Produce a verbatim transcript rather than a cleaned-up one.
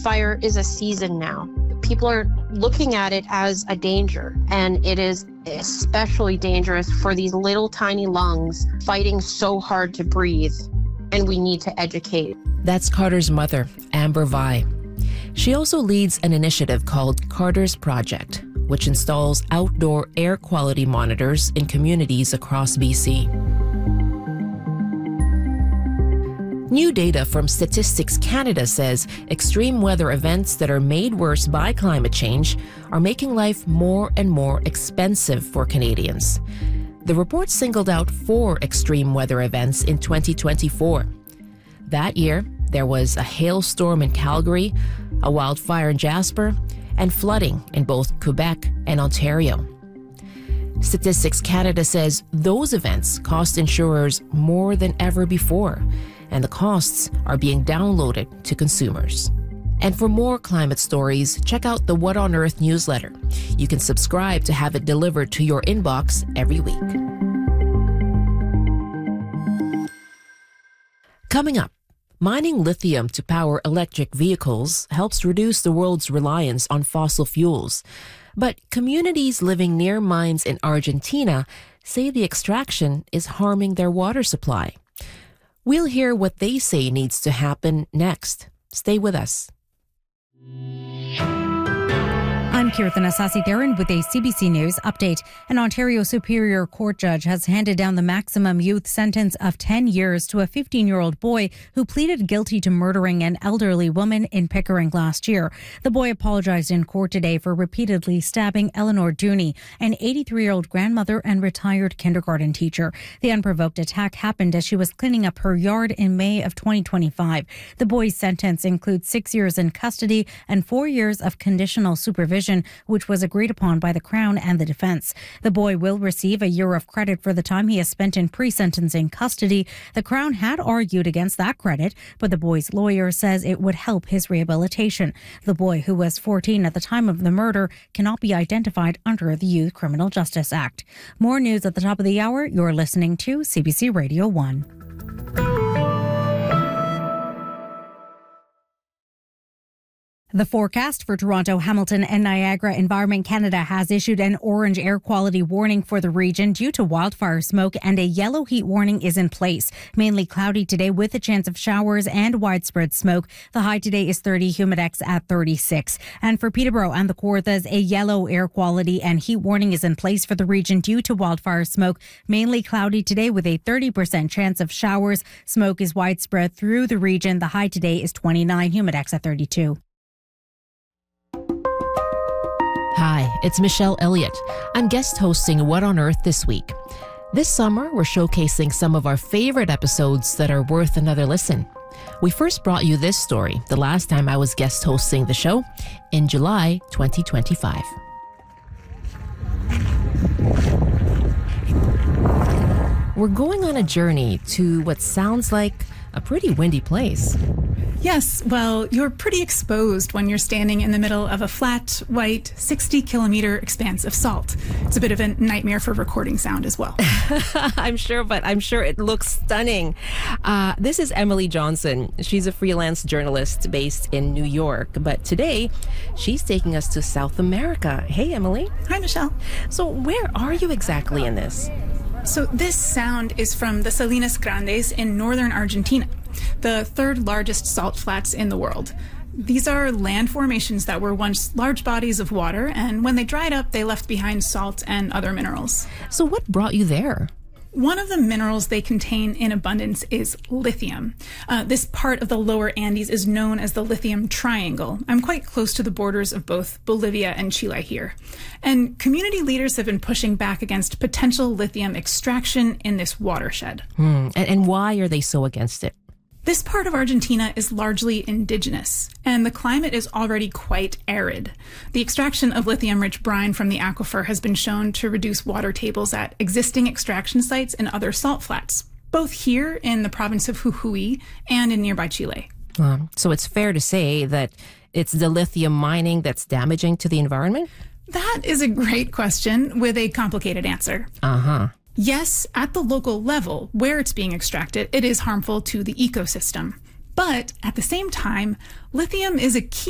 wildfire is a season now. People are looking at it as a danger, and it is especially dangerous for these little tiny lungs fighting so hard to breathe, and we need to educate. That's Carter's mother, Amber Vi. She also leads an initiative called Carter's Project, which installs outdoor air quality monitors in communities across B C. New data from Statistics Canada says extreme weather events that are made worse by climate change are making life more and more expensive for Canadians. The report singled out four extreme weather events in twenty twenty-four. That year, there was a hailstorm in Calgary, a wildfire in Jasper, and flooding in both Quebec and Ontario. Statistics Canada says those events cost insurers more than ever before, and the costs are being downloaded to consumers. And for more climate stories, check out the What on Earth newsletter. You can subscribe to have it delivered to your inbox every week. Coming up, mining lithium to power electric vehicles helps reduce the world's reliance on fossil fuels. But communities living near mines in Argentina say the extraction is harming their water supply. We'll hear what they say needs to happen next. Stay with us. I'm Kirtana Sasi-Theron with a C B C News update. An Ontario Superior Court judge has handed down the maximum youth sentence of ten years to a fifteen-year-old boy who pleaded guilty to murdering an elderly woman in Pickering last year. The boy apologized in court today for repeatedly stabbing Eleanor Dooney, an eighty-three-year-old grandmother and retired kindergarten teacher. The unprovoked attack happened as she was cleaning up her yard in May of twenty twenty-five. The boy's sentence includes six years in custody and four years of conditional supervision, which was agreed upon by the Crown and the defence. The boy will receive a year of credit for the time he has spent in pre-sentencing custody. The Crown had argued against that credit, but the boy's lawyer says it would help his rehabilitation. The boy, who was fourteen at the time of the murder, cannot be identified under the Youth Criminal Justice Act. More news at the top of the hour. You're listening to C B C Radio one. The forecast for Toronto, Hamilton and Niagara. Environment Canada has issued an orange air quality warning for the region due to wildfire smoke, and a yellow heat warning is in place. Mainly cloudy today with a chance of showers and widespread smoke. The high today is thirty, humidex at thirty-six. And for Peterborough and the Kawarthas, a yellow air quality and heat warning is in place for the region due to wildfire smoke. Mainly cloudy today with a thirty percent chance of showers. Smoke is widespread through the region. The high today is twenty-nine, humidex at thirty-two. Hi, it's Michelle Elliott. I'm guest hosting What on Earth this week. This summer, we're showcasing some of our favorite episodes that are worth another listen. We first brought you this story the last time I was guest hosting the show in July twenty twenty-five. We're going on a journey to what sounds like a pretty windy place. Yes, well, you're pretty exposed when you're standing in the middle of a flat, white, sixty kilometer expanse of salt. It's a bit of a nightmare for recording sound as well. I'm sure, but I'm sure it looks stunning. Uh, this is Emily Johnson. She's a freelance journalist based in New York, but today she's taking us to South America. Hey, Emily. Hi, Michelle. So where are you exactly in this? So this sound is from the Salinas Grandes in northern Argentina, the third largest salt flats in the world. These are land formations that were once large bodies of water, and when they dried up, they left behind salt and other minerals. So what brought you there? One of the minerals they contain in abundance is lithium. Uh, this part of the lower Andes is known as the lithium triangle. I'm quite close to the borders of both Bolivia and Chile here. And community leaders have been pushing back against potential lithium extraction in this watershed. Hmm. And, and why are they so against it? This part of Argentina is largely indigenous, and the climate is already quite arid. The extraction of lithium-rich brine from the aquifer has been shown to reduce water tables at existing extraction sites in other salt flats, both here in the province of Jujuy and in nearby Chile. Um, so it's fair to say that it's the lithium mining that's damaging to the environment? That is a great question with a complicated answer. Uh-huh. Yes, at the local level, where it's being extracted, it is harmful to the ecosystem. But at the same time, lithium is a key